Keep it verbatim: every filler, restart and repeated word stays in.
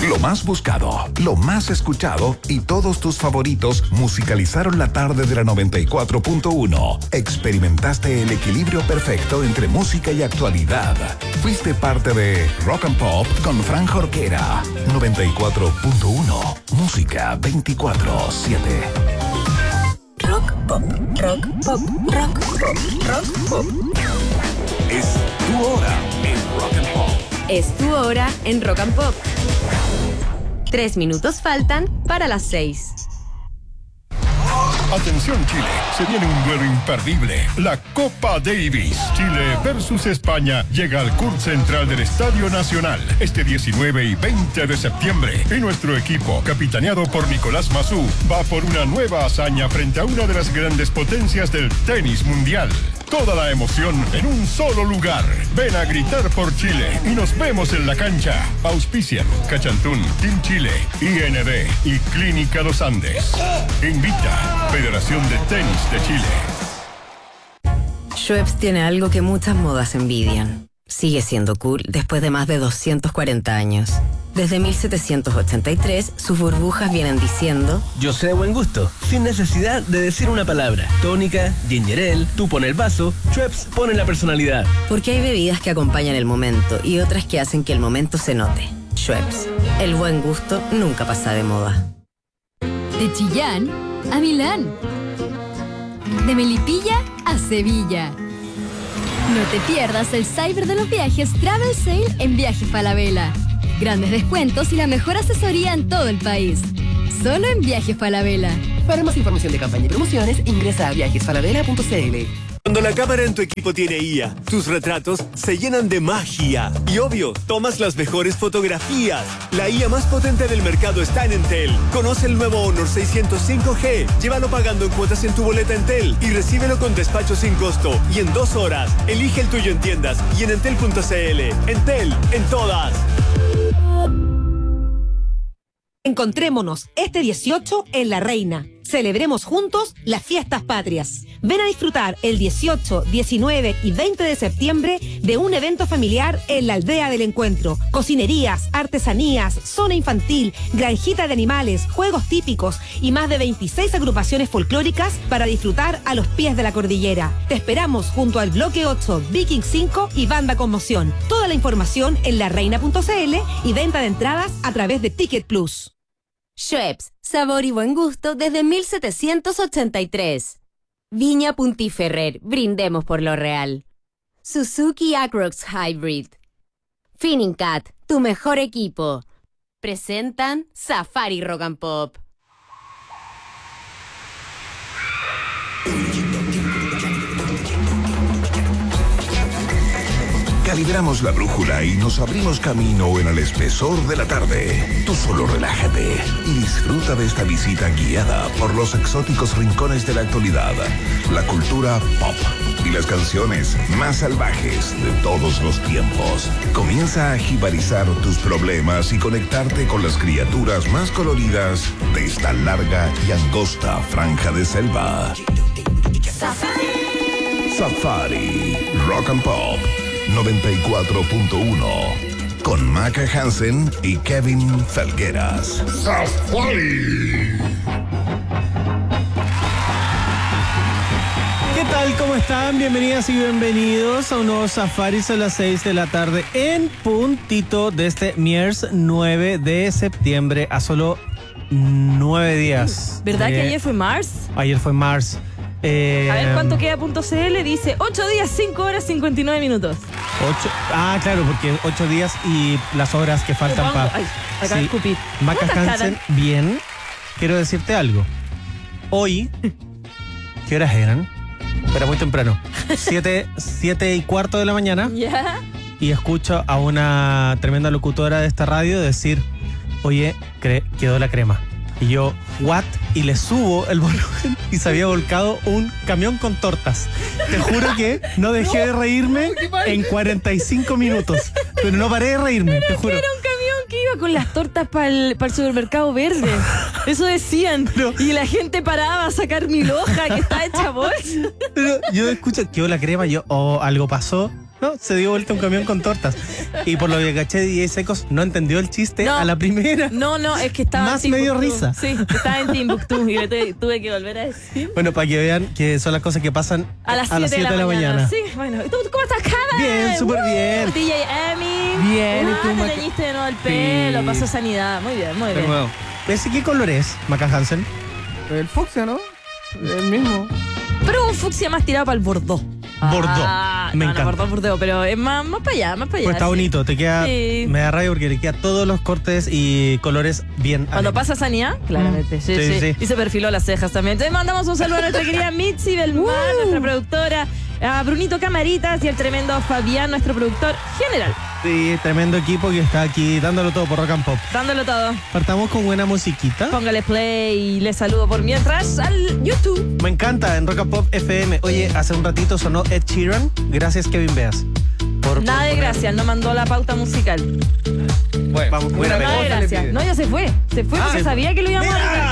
Lo más buscado, lo más escuchado y todos tus favoritos musicalizaron la tarde de la noventa y cuatro punto uno. Experimentaste el equilibrio perfecto entre música y actualidad. Fuiste parte de Rock and Pop con Fran Jorquera. noventa y cuatro punto uno. Música veinticuatro siete. Rock Pop, Rock Pop, Rock Pop, Rock Pop. Es tu hora en Rock and Pop. Es tu hora en Rock and Pop. Tres minutos faltan para las seis. Atención Chile, se viene un duelo imperdible, la Copa Davis. Chile versus España llega al Kurt Central del Estadio Nacional este diecinueve y veinte de septiembre. Y nuestro equipo, capitaneado por Nicolás Massú, va por una nueva hazaña frente a una de las grandes potencias del tenis mundial. Toda la emoción en un solo lugar. Ven a gritar por Chile y nos vemos en la cancha. Auspician Cachantún, Team Chile, I N D y Clínica Los Andes. Invita Federación de Tenis de Chile. Schweppes tiene algo que muchas modas envidian. Sigue siendo cool después de más de doscientos cuarenta años. Desde mil setecientos ochenta y tres, sus burbujas vienen diciendo: yo sé de buen gusto, sin necesidad de decir una palabra. Tónica, ginger ale, tú pone el vaso, Schweppes pone la personalidad. Porque hay bebidas que acompañan el momento y otras que hacen que el momento se note. Schweppes, el buen gusto nunca pasa de moda. De Chillán a Milán. De Melipilla a Sevilla. No te pierdas el Cyber de los Viajes Travel Sale en Viajes Falabella. Grandes descuentos y la mejor asesoría en todo el país. Solo en Viajes Falabella. Para más información de campaña y promociones, ingresa a viajes falabella punto c l. Cuando la cámara en tu equipo tiene I A, tus retratos se llenan de magia. Y obvio, tomas las mejores fotografías. La I A más potente del mercado está en Entel. Conoce el nuevo Honor seiscientos cinco G. Llévalo pagando en cuotas en tu boleta Entel y recíbelo con despacho sin costo. Y en dos horas, elige el tuyo en tiendas y en entel punto c l. Entel, en todas. Encontrémonos este dieciocho en La Reina. Celebremos juntos las fiestas patrias. Ven a disfrutar el dieciocho, diecinueve y veinte de septiembre de un evento familiar en la Aldea del Encuentro. Cocinerías, artesanías, zona infantil, granjita de animales, juegos típicos y más de veintiséis agrupaciones folclóricas para disfrutar a los pies de la cordillera. Te esperamos junto al Bloque ocho, Viking cinco y Banda Conmoción. Toda la información en la reina punto c l y venta de entradas a través de Ticket Plus. Schweppes, sabor y buen gusto desde mil setecientos ochenta y tres. Viña Puntiferrer, brindemos por lo real. Suzuki Acrox Hybrid. Finningcat, tu mejor equipo. Presentan Safari Rock and Pop. Calibramos la brújula y nos abrimos camino en el espesor de la tarde. Tú solo relájate y disfruta de esta visita guiada por los exóticos rincones de la actualidad, la cultura pop y las canciones más salvajes de todos los tiempos. Comienza a jibarizar tus problemas y conectarte con las criaturas más coloridas de esta larga y angosta franja de selva. Safari. Safari Rock and Pop noventa y cuatro punto uno con Maca Hansen y Kevin Felgueras. ¡Safari! ¿Qué tal? ¿Cómo están? Bienvenidas y bienvenidos a un nuevo Safari a las seis de la tarde en puntito de este miércoles nueve de septiembre, a solo nueve días. ¿Verdad eh, que ayer fue Mars? Ayer fue Mars. Eh, a ver cuánto queda punto c l. Dice ocho días, cinco horas, cincuenta y nueve minutos. ocho, ah, claro, porque ocho días y las horas que faltan para. Ay, acá sí. Escupí. Maca Hansen, bien. Quiero decirte algo. Hoy, ¿qué horas eran? Era muy temprano. Siete, siete y cuarto de la mañana. Ya. Yeah. Y escucho a una tremenda locutora de esta radio decir: oye, cre- quedó la crema. Y yo, ¿what? Y le subo el volumen y se había volcado un camión con tortas. Te juro que no dejé no, de reírme no, en cuarenta y cinco minutos. Pero no paré de reírme, pero te juro. Era un camión que iba con las tortas para el, para el supermercado verde. Eso decían. Pero, y la gente paraba a sacar mi loja que está hecha bolsa. Pero yo escucho, quedó la crema, yo, oh, algo pasó. No, se dio vuelta un camión con tortas. Y por lo que caché, D J Secos no entendió el chiste No. a la primera. No, no, es que estaba Más en medio Timbuktu. risa. Sí, estaba en Timbuktu y le tuve, tuve que volver a decir. Bueno, para que vean que son las cosas que pasan A las siete de, la mañana. Sí, bueno. ¿Y tú cómo estás, Kama? Bien, súper bien. D J Emi. Bien, ¿y tú, Ah, Maca? te teñiste de nuevo el pelo, Sí. pasó sanidad. Muy bien, muy De bien. nuevo. ¿Ese qué color es, Maca Hansen? El fucsia, ¿no? El mismo. Pero un fucsia más tirado para el bordó. Bordó. Ah, Me no, encanta. No, bordó, bordó, pero es más, más para allá, más para allá. Pues está sí. bonito, te queda. Sí. Me da rabia porque le queda todos los cortes y colores bien. Cuando alegres. pasa sanidad, claramente. Sí, Sí, sí, sí. Y se perfiló las cejas también. Entonces mandamos un saludo a nuestra querida Mitzi Belmar, nuestra productora, a Brunito Camaritas y el tremendo Fabián, nuestro productor general. Sí, tremendo equipo que está aquí dándolo todo por Rock and Pop. Dándolo todo. Partamos con buena musiquita. Póngale play y le saludo por mientras al YouTube. Me encanta en Rock and Pop F M. Oye, hace un ratito sonó Ed Sheeran. Gracias, Kevin Beas. Por, Nada por de poner- gracias, no mandó la pauta musical. Bueno, Vamos, una buena Nada de cosa le gracias. pide. No, ya se fue. Se fue Ah, porque se sabía que lo íbamos a Mira, regalar.